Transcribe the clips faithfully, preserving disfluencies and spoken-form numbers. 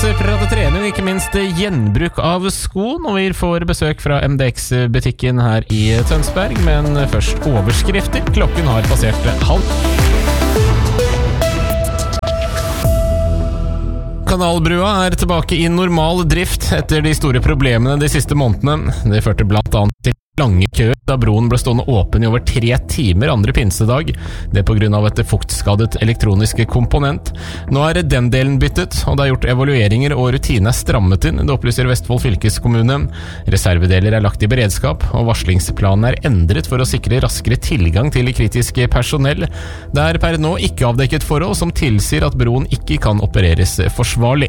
prate trening, ikke minst gjenbruk av sko, når vi får besøk fra M D X-butikken her i Tønsberg, men først overskrifter. Klokken har passert halv. Kanalbrua er tilbake i normal drift etter de store problemene de siste månedene. Det førte blant annet til lange kø da broen ble stående åpen i over tre timer andre pinsedag. Det er på grunn av et fuktskadet elektronisk komponent. Nå er den delen byttet, og det er gjort evalueringer og rutine er strammet inn, det opplyser Vestfold fylkeskommune. Reservedeler er lagt i beredskap, og varslingsplanen er endret for å sikre raskere tilgang til kritisk personell. Det er per nå ikke avdekket forhold som tilsier at broen ikke kan opereres forsvarlig.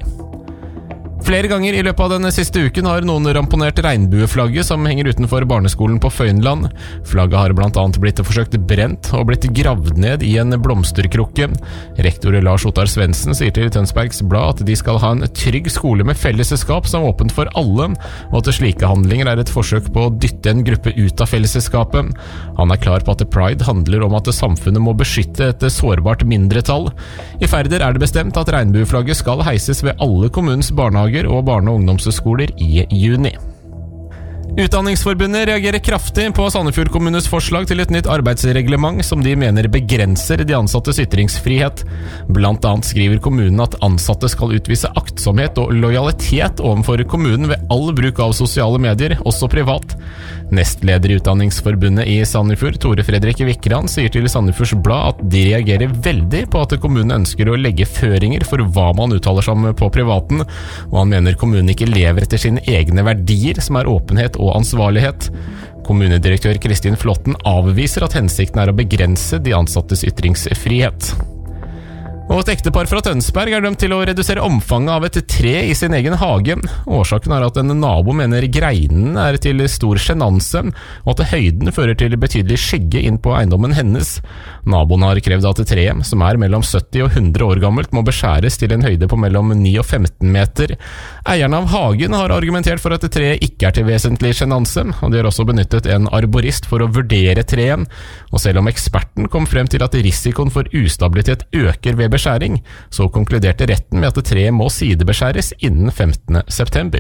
Flere ganger i løpet av denne siste uken har noen ramponert regnbueflagget som henger utenfor barneskolen på Føynland. Flagget har blant annet blitt forsøkt brent og blitt gravd ned i en blomsterkrukke. Rektor Lars Ottar Svendsen sier til Tønsbergs Blad at de skal ha en trygg skole med fellesskap som er åpent for alle, og at slike handlinger er et forsøk på å dytte en gruppe ut av fellesskapet. Han er klar på at Pride handler om at samfunnet må beskytte et sårbart mindretall. I Færder er det bestemt at regnbueflagget skal heises ved alle kommunens barnehager og barne- og ungdomsskoler i juni. Utdanningsforbundet reagerer kraftig på Sandefjord kommunes forslag til et nytt arbeidsreglement som de mener begrenser de ansattes ytringsfrihet. Blant annet skriver kommunen at ansatte skal utvise aktsomhet og lojalitet overfor kommunen ved all bruk av sosiale medier, også privat. Nestleder i Utdanningsforbundet i Sandefjord, Tore Fredrik Vikran, sier til Sandefjords Blad at de reagerer veldig på at kommunen ønsker å legge føringer for hva man uttaler seg om på privaten, og han mener kommunen ikke lever etter sine egne verdier, som er åpenhet og ansvarlighet. Kommunedirektør Kristin Flotten avviser at hensikten er å begrense de ansattes ytringsfrihet. Og et ektepar fra Tønsberg er dømt til å redusere omfanget av et tre i sin egen hage. Årsaken er at en nabo mener greinen er til stor sjenanse, og at høyden fører til betydelig skygge inn på eiendommen hennes. Naboen har krevd at treet, som er mellom sytti og hundre år gammelt, må beskjæres til en høyde på mellom ni og femten meter. Eierne av hagen har argumentert for at treet ikke er til vesentlig sjenanse, og de har også benyttet en arborist for å vurdere treet. Og selv om eksperten kom frem til at risikoen for ustabilitet øker ved beskjæring, så konkluderte retten med at treet må sidebeskjæres innen femtende september.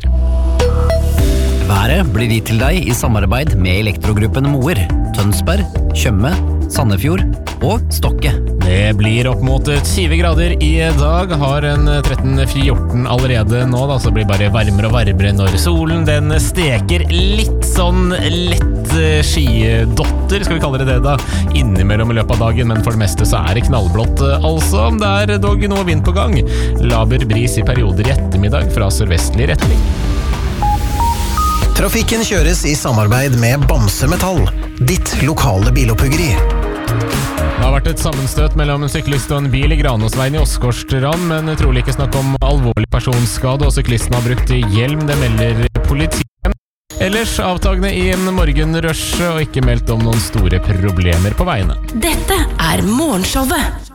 Været blir gitt til deg i samarbeid med Elektrogruppen Moer, Tønsberg, Tjøme, Sandefjord og Stokke. Det blir opp mot tjue grader i dag, har en tretten fjorten allerede nå, da, så blir det bare varmere og varmere når solen den steker litt sånn lett skydotter, skal vi kalle det det da, innimellom i løpet av dagen, men for det meste så er det knallblått altså. Det er dog noe vind på gang. Laber bris i perioder i ettermiddag fra sørvestlig retning. Trafikken kjøres i samarbeid med Bamse Metall, ditt lokale biloppuggeri. Det har vært et sammenstøt mellom en syklist og en bil i Granåsveien i Åsgårdstrand, men trolig ikke snakk om alvorlig personskade, og syklisten har brukt hjelm, det melder politiet. Ellers avtagende i en morgenrush, og ikke meldt om noen store problemer på veiene. Dette er Morgenshowet